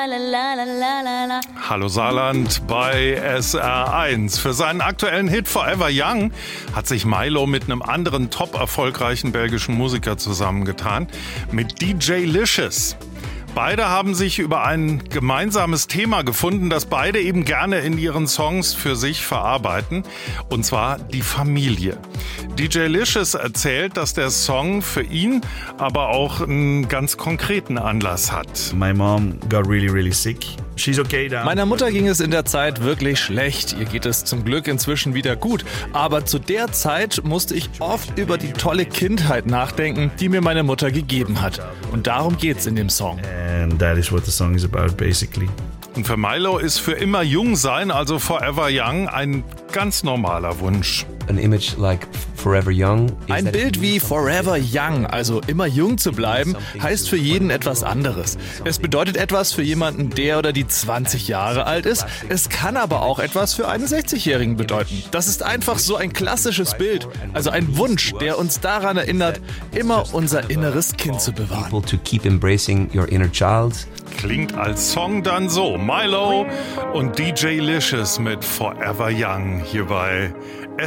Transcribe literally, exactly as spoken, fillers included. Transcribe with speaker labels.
Speaker 1: Hallo Saarland bei S R eins. Für seinen aktuellen Hit Forever Young hat sich Mylo mit einem anderen top erfolgreichen belgischen Musiker zusammengetan, mit D J Licious. Beide haben sich über ein gemeinsames Thema gefunden, das beide eben gerne in ihren Songs für sich verarbeiten, und zwar die Familie. D J Licious erzählt, dass der Song für ihn aber auch einen ganz konkreten Anlass hat.
Speaker 2: My mom got really, really sick. She's okay now.
Speaker 3: Meiner Mutter ging es in der Zeit wirklich schlecht. Ihr geht es zum Glück inzwischen wieder gut. Aber zu der Zeit musste ich oft über die tolle Kindheit nachdenken, die mir meine Mutter gegeben hat. Und darum geht's in dem Song.
Speaker 2: And that is what the song is about, basically.
Speaker 1: Und für Mylo ist für immer jung sein, also Forever Young, ein ganz normaler Wunsch.
Speaker 4: An image like Forever Young.
Speaker 3: Ein Bild wie Forever Young, also immer jung zu bleiben, heißt für jeden etwas anderes. Es bedeutet etwas für jemanden, der oder die zwanzig Jahre alt ist. Es kann aber auch etwas für einen sechzigjährigen bedeuten. Das ist einfach so ein klassisches Bild, also ein Wunsch, der uns daran erinnert, immer unser inneres Kind zu bewahren.
Speaker 4: To keep embracing your inner child.
Speaker 1: Klingt als Song dann so. Mylo und D J Licious mit Forever Young hier bei